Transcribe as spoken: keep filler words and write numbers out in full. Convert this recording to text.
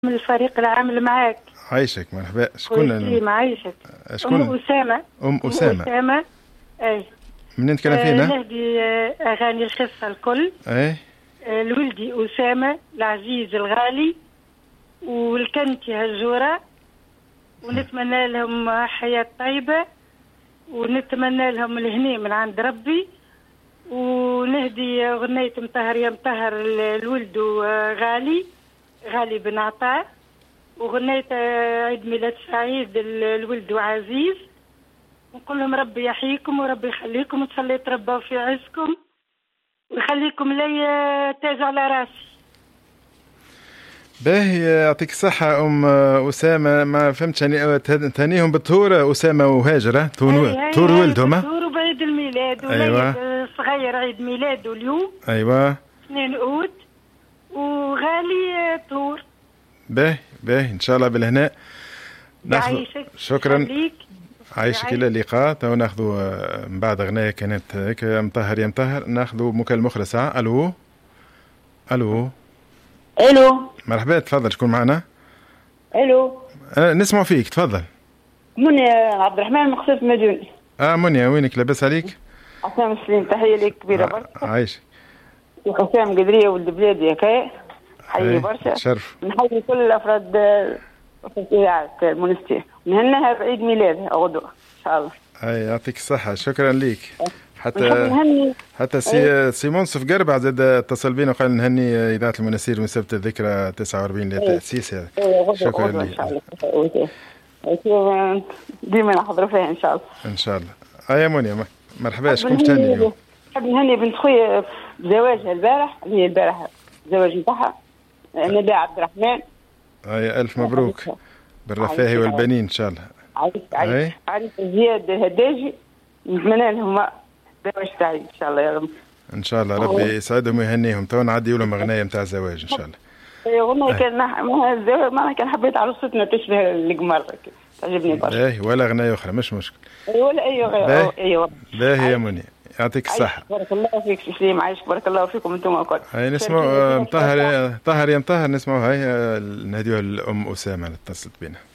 من الفريق العامل معاك. عايشك مرحبا. شكون ال... معايشك شكون؟ أم أسامة. أم أسامة. أسامة أي. منين تكلم فينا؟ آه نهدي آه أغاني الخفة الكل. أي. آه لولدي أسامة العزيز الغالي والكنتي هجورة، ونتمنى لهم حياة طيبة، ونتمنى لهم الهني من عند ربي. ونهدي غنية مطهر يا مطهر الولد غالي غالي بن عطاء، وغنية عيد ميلاد سعيد الولد عزيز، ونقول لهم ربي يحييكم وربي يخليكم وتخلي يتربوا في عزكم ويخليكم لي تاج على راسي. باهي يعطيك الصحة أم أسامة. ما فهمتش تهنيهم بالطهور أسامة وهاجر طهور ولدهم. طهور وبعيد الميلاد وليد أيوة. صغير عيد ميلاده اليوم أيوة اثنين أوت وغالي طهور. باهي باهي إن شاء الله بالهناء. يعيشك. شكرا. عايشك إلى اللقاء. تو ناخذوا من بعد أغنية كانت هيك مطهر يا مطهر، ناخذوا مكالمة أخرى ساعة. ألو ألو الو مرحبا. تفضل شكون معنا؟ الو أه نسمع فيك تفضل. منى عبد الرحمن مقصود مديوني. اه منى وينك لاباس عليك؟ عسام سليم تحيه لك كبيره برشا. عايش يا حسام قدريه ولد بلادي هكا حي برشا. شرف. نحيي كل الافراد في اذاعه المونستير، نهنها بعيد ميلادها غدوه ان شاء الله. اي يعطيك الصحه. شكرا ليك. حتى حتى سي سي منصف قربع زاد اتصل بينا وقال نهني اذاعه المنستير بمناسبه الذكرى تسعة وأربعين لتاسيسها. شكرا لك. ديما نحضروا فيها ان شاء الله. ان شاء الله. اي منى مرحبا. شكون تهني اليوم؟ نحب نهني بنت خويا بزواجها البارح، هي البارح الزواج نتاعها ندى عبد الرحمن. اي الف مبروك بالرفاه والبنين ان شاء الله. عريس عريس عريس زياد الهداجي، نتمنى لهم زواج سعيد ان شاء الله يا رب. ان شاء الله ربي يسعدهم ويهنيهم. تو نعديوا لهم اغنيه نتاع الزواج ان شاء الله. اي والله كان ما كان حبيت عروستنا تشبه القمر تعجبني برشا. باهي ولا اغنيه اخرى مش مشكل. اي ولا اي غير. ايوه باهي يا منى يعطيك الصحه. بارك الله فيك سليم. عايش بارك الله فيكم انتم الكل. هاي نسمعوا مطهر مطهر يا مطهر نسمعوا. هاي نهديوها لام اسامه اللي اتصلت بنا.